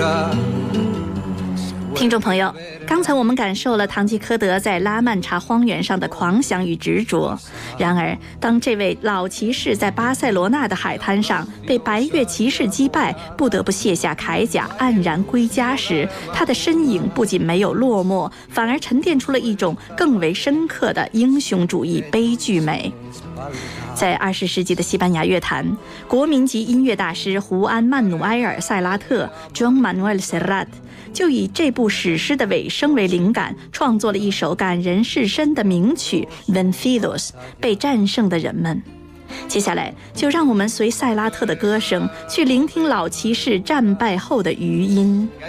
听众朋友，刚才我们感受了堂吉诃德在拉曼查荒原上的狂想与执着。然而，当这位老骑士在巴塞罗那的海滩上被白月骑士击败，不得不卸下铠甲，黯然归家时，他的身影不仅没有落寞，反而沉淀出了一种更为深刻的英雄主义悲剧美。在20世纪的西班牙乐坛，国民级音乐大师胡安·曼努埃尔·塞拉特 （Joan Manuel Serrat） 就以这部史诗的尾声为灵感，创作了一首感人至深的名曲《Vencidos》被战胜的人们。接下来，就让我们随塞拉特的歌声去聆听老骑士战败后的余音。